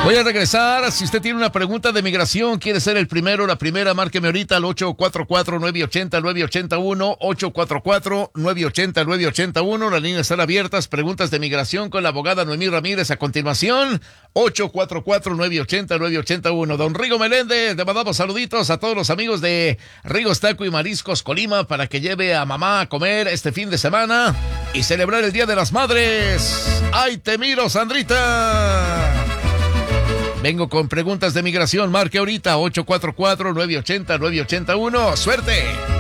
Voy a regresar. Si usted tiene una pregunta de migración, quiere ser el primero o la primera, márqueme ahorita al 844-980-981, 844-980-981. Las líneas están abiertas. Preguntas de migración con la abogada Noemí Ramírez a continuación. 844-980-981. Don Rigo Meléndez, le mandamos saluditos a todos los amigos de Rigos Taco y Mariscos Colima para que lleve a mamá a comer este fin de semana y celebrar el Día de las Madres. ¡Ay, te miro, Sandrita! Vengo con preguntas de migración. Marque ahorita 844-980-981. ¡Suerte!